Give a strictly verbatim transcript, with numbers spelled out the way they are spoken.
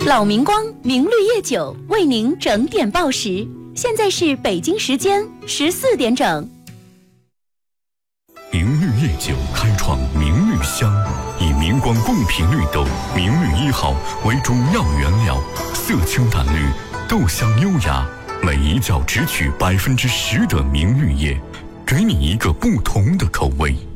老明光明绿叶酒为您整点报时，现在是北京时间十四点整。 明绿叶酒开创明绿香，以明光贡品绿豆明绿一号为主要原料，色清淡绿，豆香优雅，每一窖只取百分之十的明绿叶，给你一个不同的口味。